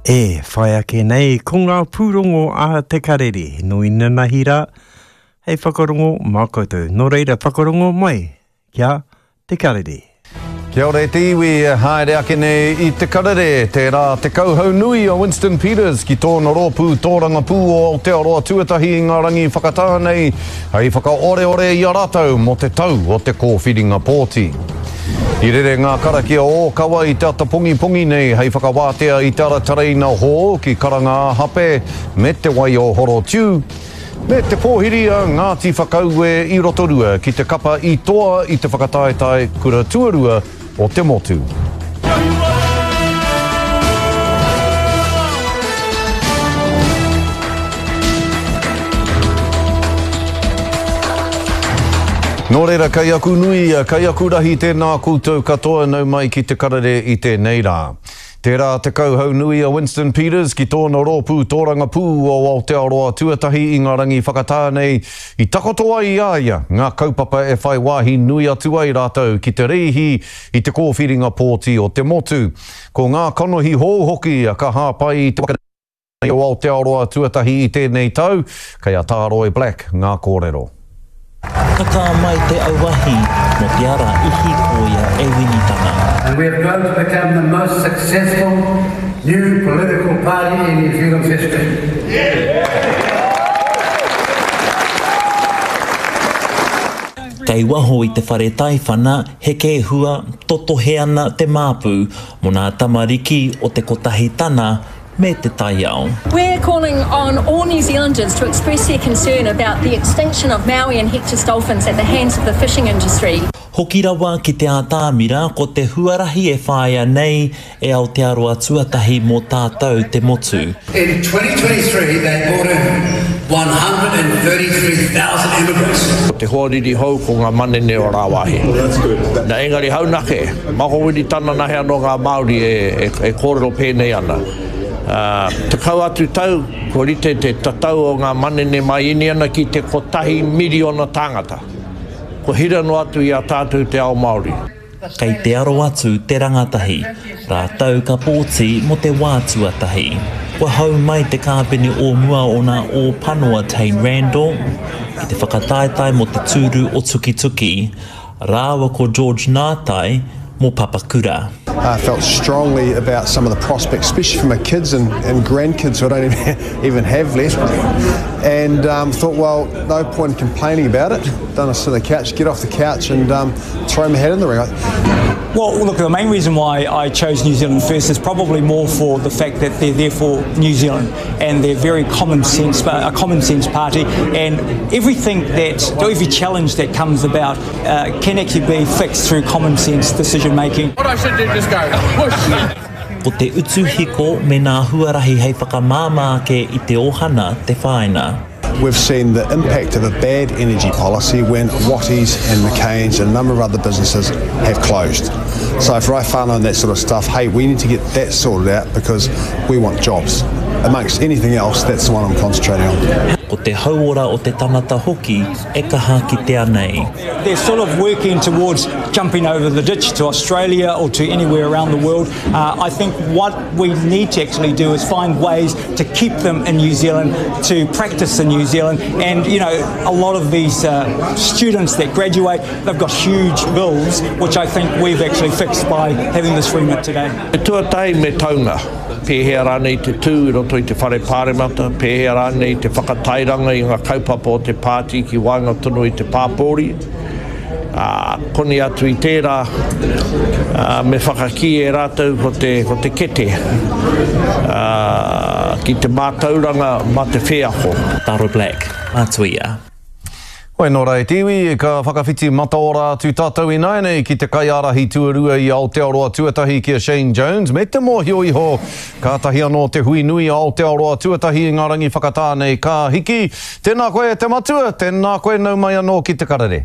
E, whai ake nei, ko ngā pūrongo a te karere, no inana hira, hei whakarongo mā koutou. Nō reira whakarongo mai, kia te karere. Kia ora te iwi, haere ake nei I te karere, te rā te kauhau nui o Winston Peters ki tōna rōpū tōranga pū o Aotearoa tuatahi I ngā rangi whakatāa nei, hei whakaore-ore I a rātou mo te tau o te kōwhiringa pōti. I rere ngā karakia o kawa I te ata pungi nei, hei whakawātea I te ara-tareina hō ki karanga hape, me te wai o horo tiu. Me te pōhiria Ngāti whakaue I rotorua ki te kapa I toa I te whakataetai kura tuarua o te motu. Nō reira, kai aku nui, kai aku rahi tēnā koutou katoa nau mai ki te karere I tēnei rā. Te rā te kauhau nui a Winston Peters ki tōna rōpū tōranga pū o Aotearoa tuatahi I ngā rangi whakatāa nei I takotoa I āia ngā kaupapa e whai wāhi nui atu ai rātou ki te reihi I te kōwhiringa pōti o te motu. Ko ngā kanohi hōhoki a ka hāpai I te waka o Aotearoa tuatahi I tēnei tau, kei a Tāroe Black ngā kōrero. Taka mai te auwahi mo te ara ihi koia e winitanga. And we have grown to become the most successful new political party in New Zealand's history. Kei waho I te whare taiwhana, heke hua, toto he ana te māpū, mo nā tamariki o te kotahitana, me te taiao. We're calling on all New Zealanders to express their concern about the extinction of Maui and Hector's dolphins at the hands of the fishing industry. Hoki rawa ki te ātāmira ko te huarahi e whāia nei e Aotearoa tuatahi mō tātou te motu. In 2023, they brought in 133,000 immigrants. Te hoariri hou ko ngā manene o Rāwahi. Na engari haunake, mako wini tana nahe anō ngā Māori e kōrero pēnei ana. Te kau atu tau, ko rite te tatau o ngā manene mai ini ana ki te kotahi miliona tāngata. Ko hira no atu I a tātou te ao Māori. Kei te aro atu te rangatahi, rātau ka pōti mo te wātuatahi. Kua hau mai te kāpeni o mua o nā o Panoa Tain Randall, ki te whakataetai mo te tūru o Tukituki, rāwa ko George Ngātai mo Papakura. I felt strongly about some of the prospects, especially for my kids and grandkids who I don't even have left. And thought, well, no point in complaining about it. Done a sit on the couch, get off the couch and throw my hat in the ring. Well, look, the main reason why I chose New Zealand First is probably more for the fact that they're there for New Zealand and they're very a common sense party, and every challenge that comes about can actually be fixed through common sense decision making. What I should do, just go, push! Ko te utu hiko me nā huarahi hei whakamāmāke I te ohana te whaina. We've seen the impact of a bad energy policy when Watties and McCain's and a number of other businesses have closed. So for whānau and that sort of stuff, hey, we need to get that sorted out because we want jobs. Amongst anything else, that's the one I'm concentrating on. Ko te hauora o te tanata hoki e kaha ki te anei. They're sort of working towards jumping over the ditch to Australia or to anywhere around the world. I think what we need to actually do is find ways to keep them in New Zealand, to practice in New Zealand. And, you know, a lot of these students that graduate, they've got huge bills, which I think we've actually fixed by having this remit today. E tuatai me taunga. Pēhea rānei te tū I roto I te whare pāremata, pēhea rānei te whakatairanga I ngā kaupapa o te pāti ki wāinga tonu I te pāpōri. Koni atu I tērā, me whakaki e rātou ko te kete, ki te mātauranga ma te wheako. Tāroe Black, Mātuia. Hoi nō rei tiwi, ka whakawhiti mataora tu tātou I nei ki te kaiarahi tuarua I Aotearoa tuatahi ki a Shane Jones. Me te mōhio iho, ka tahi anō te hui nui a Aotearoa tuatahi I ngā rangi whakatānei ka hiki. Tēnā koe te matua, tēnā koe nau mai anō ki te karere.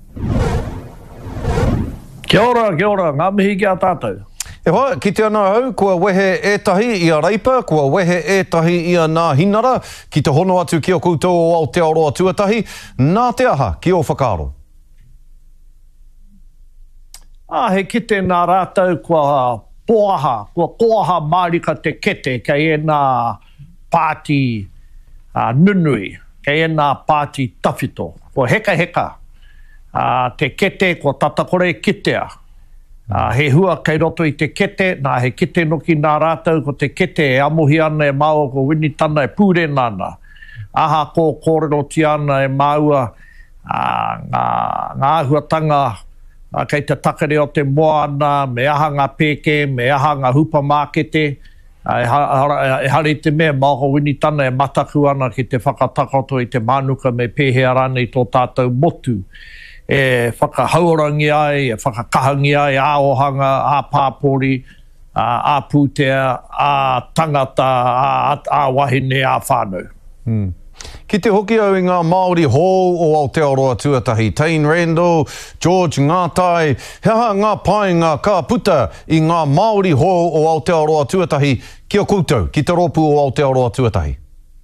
Kia ora, ngā mihi ki a tātou. E hoa, ki te ana hau, kua wehe ētahi I a reipa, kua wehe ētahi I a nā hinara, ki te hono atu ki o koutou o Aotearoa tuatahi, nā te aha ki o whakaaro. He kite nā rātou kua toaha, kua koaha marika te kete, kei e nā pāti nunui, kei e nā pāti tawhito. Kua heka, te kete, kua tatakore kitea. He hua kei roto I te kete, nā he kete noki nā rātau, ko te kete e amuhi ana e mau, ko winitana e pūre nana. Aha ko kōrero ti ana e maua ngā ahuatanga kei te takare o te moana, me aha ngā pēke, me aha ngā hupa mākete, e hari te mea mauho winitana e mataku ana ki te whakatakato I te manuka me pēhea rana I tō tātou motu. E whakahaurangi ai, e whakakahangi ai, a ohanga, a pāpori, a pūtea, a tangata, a wahine, a whānau. Ki te hoki au I ngā Māori hō o Aotearoa tuatahi, Tain Randall, George Ngātai, hea ngā painga ka puta I ngā Māori hō o Aotearoa tuatahi, kia koutou, ki te ropu o Aotearoa tuatahi.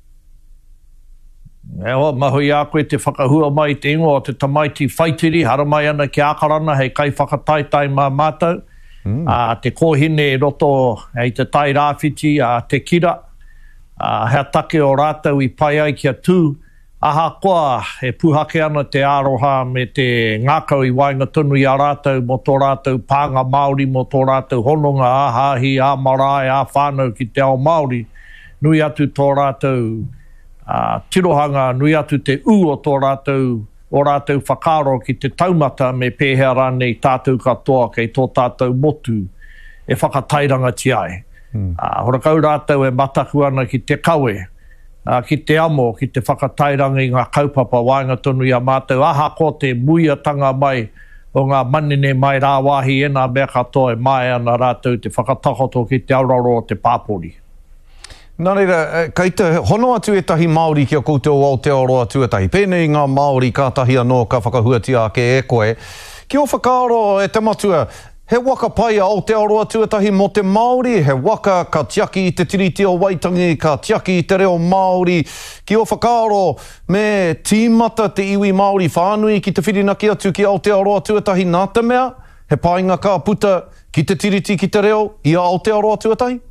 Ewa, mahui a koe te whakahua mai te ingoa o te tamaiti whaitiri, hara mai ana ki ākarana, hei kai whakataitai mā mātou. Te kōhine roto hei te tai rāwhiti, te kira. Hea take o rātau I pai ai kia tū. Aha koa, he puhake ana te aroha me te ngākau I wainga tunu I a rātau, mo tō rātau pānga Māori, mo tō rātau hononga, a hāhi, a marae, a whānau ki te ao Māori. Nui atu tō rātau tirohanga, nui atu te o tō rātau whakaro ki te taumata me pēhea rānei tātou katoa kei tō tātou motu e whakatairanga ti ai. Horakau rātau e mataku ana ki te kawe, ki te amo, ki te whakatairanga I ngā kaupapa wainga tonu I a mātou. Aha ko te muiatanga mai o ngā manene mai rāwahi e nā mea katoa e mai ana rātau te whakatakoto ki te auraro o te pāpori. Nā reira, kei te hono atu e tahi Māori kia koutou o Aotearoa tuatahi. Pēnei ngā Māori kātahi anō ka whakahuatia ke e koe. Ki o whakaaro e te matua, he waka pai a Aotearoa tuatahi mo te Māori, he waka ka tiaki I te tiriti o Waitangi, ka tiaki I te reo Māori. Ki o whakaaro me tīmata te iwi Māori whānui ki te whirinaki atu ki Aotearoa tuatahi nā te mea, he painga ka puta ki te tiriti ki te reo I a Aotearoa tuatahi?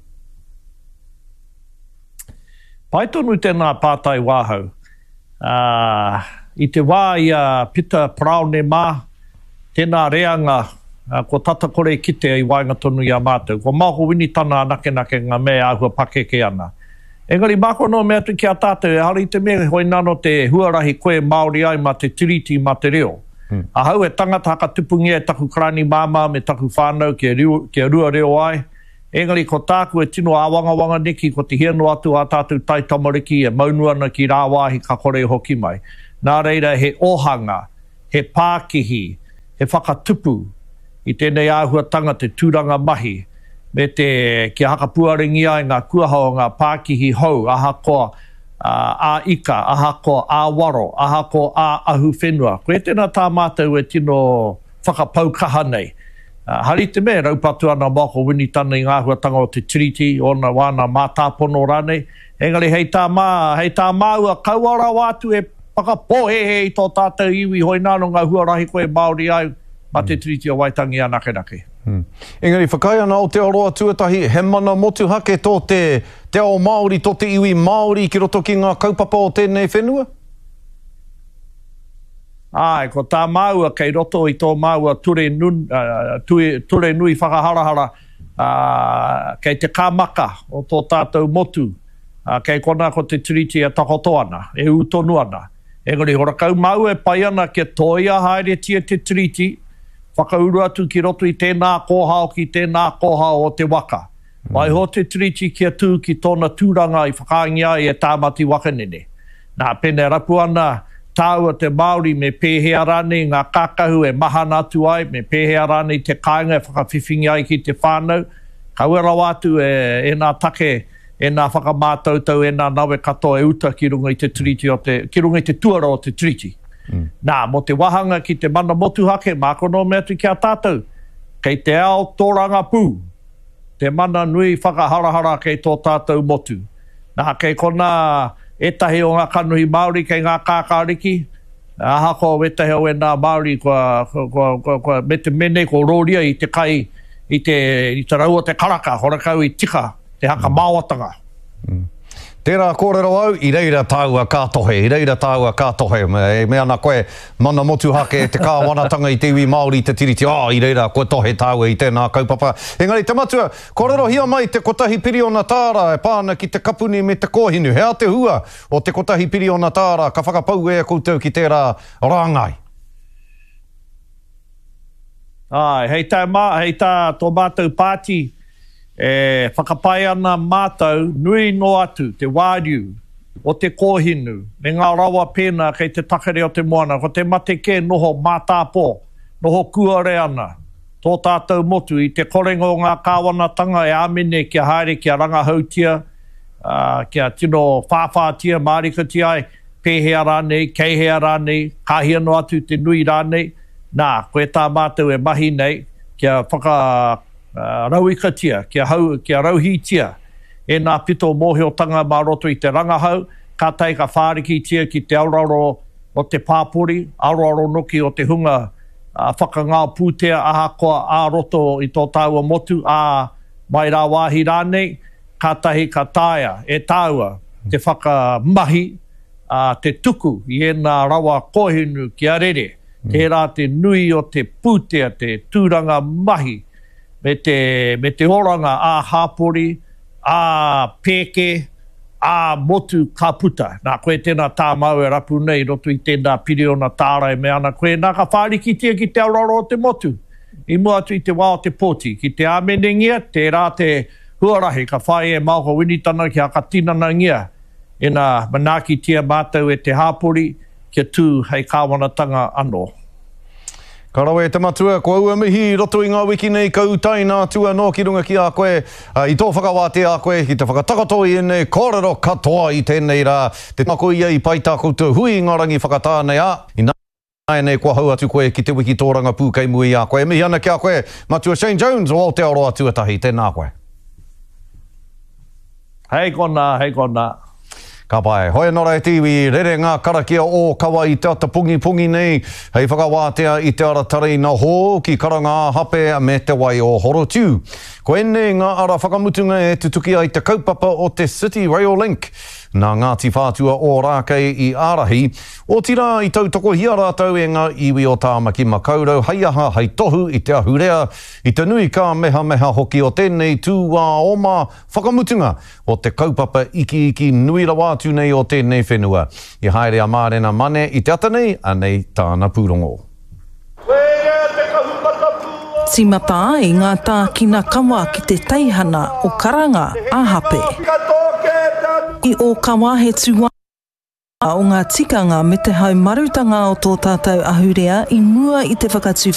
Paitonu tēnā pātai wāhau. I te wā I a Peter Praone mā, tēnā reanga ko tatakore kite I wainga tonu I a mātou. Ko maho winitana nake ngā mea ahua pakeke ana. Engari mako no mea tu ki a tātou, e hari te mea hoi nano te huarahi koe Māori ai ma te tiriti ma te reo. Ahau e tangata haka tupungi e taku krani māma me taku whānau ki a rua reo ai. Engari ko tāku e tino āwangawanga neki ko te hieno atu a tātou tai tamariki e maunuana ki rāwahi ka kore hoki mai. Nā reira he ohanga, he pākihi, he whakatupu I tēnei āhuatanga te tūranga mahi me te ki haka puaringi ai ngā kuaha o ngā pākihi hou, aha ko a ika, aha ko a waro, aha ko a ahu whenua. Koe tēnā tā mātou e tino whakapaukaha nei. Hari te mea, raupatu ana mako winitana I ngā huatanga o te tiriti, ona wana mātāpono rānei. Engari, hei tā māua kauara wātu e whakapohehe I tō tātou iwi hoi nāno ngā huarahi koe Māori ai, ma te tiriti o Waitangi a nake. Engari, whakai ana Aotearoa tuatahi, he mana motu hake tō te ao Māori, tō te iwi Māori ki roto ki ngā kaupapa o tēnei whenua? Ai, ko tā maua kei roto I tō maua ture nui whakaharahara kei te kāmaka o tō tātou motu. Kei kona ko te tiriti e takoto ana, e utonu ana. Engari, horakau maua e pai ana ke toia haere tia te tiriti, whakauru atu ki roto I tēnā kōhao ki tēnā kōhao o te waka. Mai ho te tiriti kia tū ki tōna tūranga I whakaangia I e tāmati wakanene. Nā pene rapu ana, tāua te Māori me pēhea rānei ngā kākahu e mahana atu ai, me pēhea rānei te kāinga e whakawhiwhingi ai ki te whānau. Kauera wātu e nā take, e nā whakamātautau, e nā nawe katoa e uta ki runga I te tiriti ki runga I te tuara o te tiriti. Nā, mo te wahanga ki te mana motu hake, māko no mea tu ki a tātou, kei te ao tōranga pū, te mana nui whakaharahara kei tō tātou motu. Nā, kei kona etahe o ngā kanuhi Māori kei ngā kākāriki, aha ko etahe o e nā Māori me te mene ko roria I te kai i te raua te karaka, horakau i tika, te haka māwatanga. Tērā kōrero au, i reira tāua kātohe, i reira tāua kātohe. Me ana koe mana motu hake te kāwanatanga i te iwi Māori te tiriti. I reira koe tohe tāua i tēnā kaupapa. Engari, te matua, kōrero hia mai te kotahi piri o nā tāra e pāna ki te kapuni me te kōhinu. Hea te hua o te kotahi piri o nā tāra, ka whakapau e koutou ki tērā rāngai. Hei tā tō mātou pāti, whakapai ana mātou nui no atu, te wāriu, o te kōhinu, me ngā rawa pēnā kei te takere o te moana, ko te mate ke noho mātāpō, noho kuare ana, tō tātou motu i te korengo ngā kāwanatanga e āmene kia haere, kia rangahautia, kia tino whāwhātia, mārikatia ai, pēhea rānei, keihea rānei, kāhia no atu te nui rānei, nā, koe tā mātou e mahi nei, kia rauikatia, kia rauhitia, e nā pito mōhiotanga mā roto i te rangahau, ka tai ka whārikitia ki te auraro o te pāpori, auraro noki o te hunga whakangā pūtea ahakoa ā roto i tō tāua motu, mai rā wāhi rānei, ka tahi ka tāia, e tāua, te whakamahi, te tuku i ena rawa kōhinu ki arere, tērā te nui o te pūtea, te tūranga mahi, me te oranga a hāpori, a pēke, a motu ka puta. Nā koe tēnā tā mau e rapu nei, roto i tēnā piri o nā tāra e me ana koe, nā ka whārikitia ki te auraro o te motu. I mua atu i te wā o te pōti, ki te amenengia, tērā te huarahi, ka whae e mauho winitana ki haka tinana ngia. E nā manaki tia mātou e te hāpori, kia tū hei kāwanatanga anō. Ka rawe te matua, ko ua mihi roto i ngā wiki nei kautai nā tua no ki runga ki a koe, i tō whakawāte a koe, ki te whakatakato i nei kōrero katoa i tēnei rā, te mako ia i paita koutou hui ngā rangi whakatānei i nā nei kua hau atu koe ki te wiki tōranga pūkei mui a koe. Mihi ana ki a koe, matua Shane Jones o Aotearoa tuatahi, tēnā koe. Hei kona, hei kona. Ka pai, hoi nora e tiwi, rere ngā karakia o kawa i te ata pungi nei, hei whakawātea i te ara tarei na hō ki karanga hape me te wai o Horotiu. Ko ene ngā ara whakamutunga e tutukia i te kaupapa o te City Rail Link. Nā Ngāti Whātua o Rākei i Ārahi, o tira i tautoko hia rātau e ngā iwi o Tāmaki Makaurau, hei aha, hei tohu i te ahurea, i te nui ka meha hoki o tēnei tūwā o mā whakamutunga o te kaupapa iki nui rawātu nei o tēnei whenua. I haere a mārena mane i te atanei, anei tāna pūrongo. Timata i ngā tā kina kawa ki te teihana o karanga āhape. I o kawa he tua o ngā tikanga me te haumarutanga o tō tātou ahurea i mua i te whakatū